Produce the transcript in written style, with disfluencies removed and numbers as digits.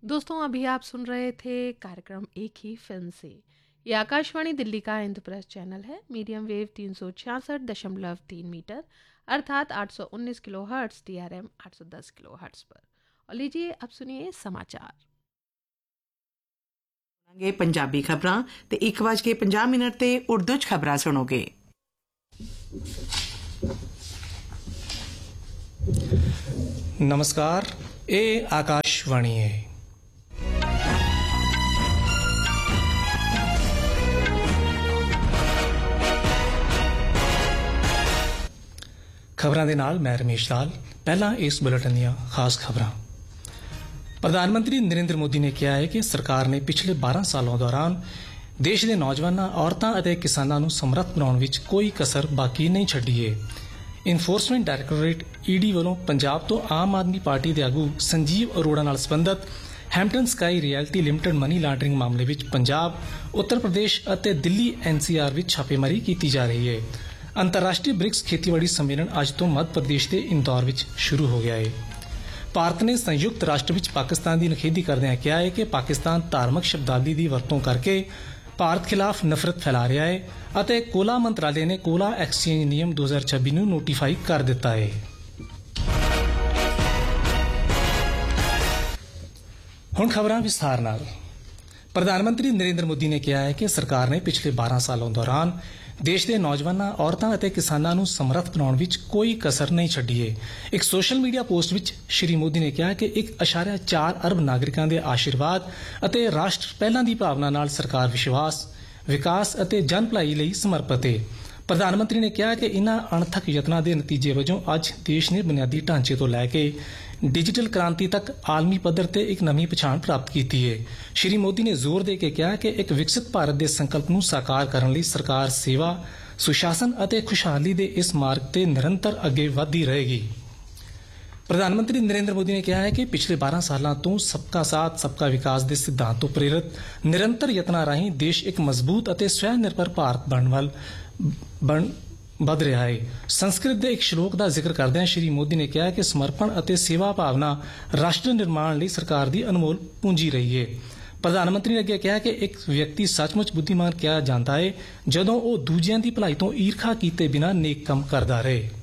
दोस्तों अभी आप सुन रहे थे कार्यक्रम एक ही फिल्म से। ये आकाशवाणी दिल्ली का इंद्रप्रस्थ चैनल है। मीडियम वेव 366.3 मीटर अर्थात 819 किलोहर्ट्ज़, DRM 810 किलोहर्ट्ज़ पर। और लीजिए अब सुनिए समाचार। पंजाबी खबरां ते 1:50 ते उर्दू च खबरां सुनोगे। नमस्कार, ये आकाशवाणी है। खबरां दे नाल मैं रमेश लाल। पहला इस बुलेटिन दीयां खास खबरां। प्रधानमंत्री नरेंद्र मोदी ने कहा है कि सरकार ने पिछले 12 सालों दौरान देश के नौजवानों, औरतां अते किसानां नूं समर्थ बनाउण विच कोई कसर बाकी नहीं छड्डी है। इनफोर्समेंट डायरैक्टोरेट ईडी वालों पंजाब तो आम आदमी पार्टी के आगू संजीव अरोड़ा नाल संबंधित Hampton sky realty limited money laundering मामले विच पंजाब, उत्तर प्रदेश अते दिल्ली NCR विच छापेमारी की जा रही है। अंतर्राष्ट्रीय ब्रिक्स खेतीबाड़ी सम्मेलन अज तो मध्य प्रदेश के इंदौर विच शुरू हो गया है। भारत ने संयुक्त राष्ट्र विच पाकिस्तान की निखेधी करदिआं कहा है कि पाकिस्तान धार्मिक शब्दावली की वरतों करके भारत खिलाफ नफरत फैला रहा है अते कोला मंत्रालय ने कोला एक्सचेंज नियम 2026 नूं नोटिफाई कर दिता है। हुण खबरां विस्तार नाल। प्रधानमंत्री नरेंद्र मोदी ने कहा है कि सरकार ने पिछले 12 सालों दौरान देश के नौजवानों, औरतां अते किसानां नूं समर्थ बनाउण विच कोई कसर नहीं छड्डी है। एक social media post which Shri Modi ने कहा कि 1.4 अरब नागरिकां दे आशीर्वाद अते राष्ट्र पहलां दी भावना नाल सरकार विश्वास, विकास अते जन भलाई लई समर्पित है। प्रधानमंत्री ने कहा कि इन्हां अणथक यत्नां दे नतीजे वजों अज देश ने बुनियादी ढांचे तो लैके डिजिटल क्रांति तक आलमी पद्धर ते एक नवीं पछाण प्राप्त की है। श्री मोदी ने जोर दे के कहा कि एक विकसित भारत के संकल्प नूं साकार करने लई सरकार सेवा, सुशासन अते खुशहाली दे इस मार्ग ते निरंतर अगे वधदी रहेगी। प्रधानमंत्री नरेंद्र मोदी ने कहा है कि पिछले 12 सालों तो सबका साथ सबका विकास के सिद्धांत तो प्रेरित निरंतर यत्नां राहीं देश एक मजबूत अते स्वयं निर्भर भारत बन वध रहा है। संस्कृत के एक श्लोक का जिक्र करदे श्री मोदी ने कहा कि समर्पण अते सेवा भावना राष्ट्र निर्माण लई सरकार की अनमोल पूंजी रही है। प्रधानमंत्री ने अगे कहा कि एक व्यक्ति सचमुच बुद्धिमान किया जाता है जदों वो दूजियां की भलाई तो ईर्खा कीते बिना नेक काम करता रहे।